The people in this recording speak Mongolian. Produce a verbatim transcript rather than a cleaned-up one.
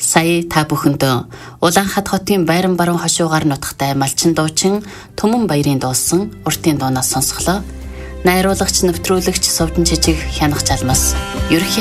Сая та бүхэндөө Улаанхад хотын Байран баруун хошуугаар нутагтай Малчин дуучин Түмэн баярын дуулсан уртын дуунаас сонсголоо. Найруулагч, нэвтрүүлэгч Сувдан Жижиг Хянах Жалмас. Ерөнхий